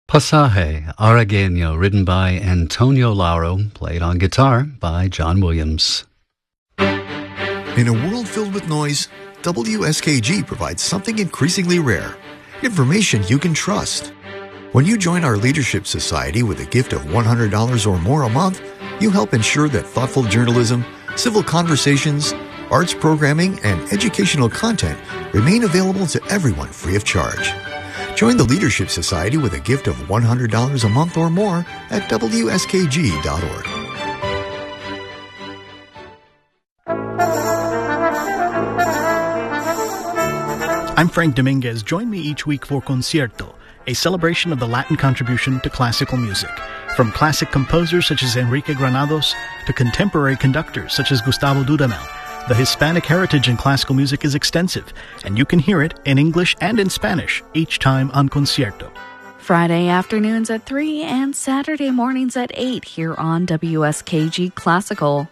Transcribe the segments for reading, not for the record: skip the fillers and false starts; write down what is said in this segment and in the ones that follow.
Pasaje Aragueño, written by Antonio Lauro, played on guitar by John Williams. In a world filled with noise, WSKG provides something increasingly rare, information you can trust. When you join our Leadership Society with a gift of $100 or more a month, you help ensure that thoughtful journalism, civil conversations, arts programming, and educational content remain available to everyone free of charge. Join the Leadership Society with a gift of $100 a month or more at WSKG.org. I'm Frank Dominguez. Join me each week for Concierto, a celebration of the Latin contribution to classical music. From classic composers such as Enrique Granados to contemporary conductors such as Gustavo Dudamel, the Hispanic heritage in classical music is extensive, and you can hear it in English and in Spanish each time on Concierto. Friday afternoons at 3 and Saturday mornings at 8 here on WSKG Classical.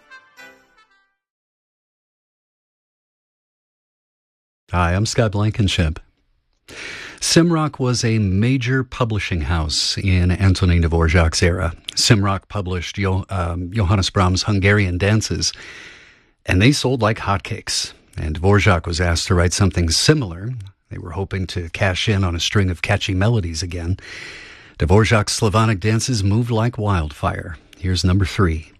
Hi, I'm Scott Blankenship. Simrock was a major publishing house in Antonin Dvorak's era. Simrock published Johannes Brahms' Hungarian dances, and they sold like hotcakes. And Dvorak was asked to write something similar. They were hoping to cash in on a string of catchy melodies again. Dvorak's Slavonic dances moved like wildfire. Here's number 3.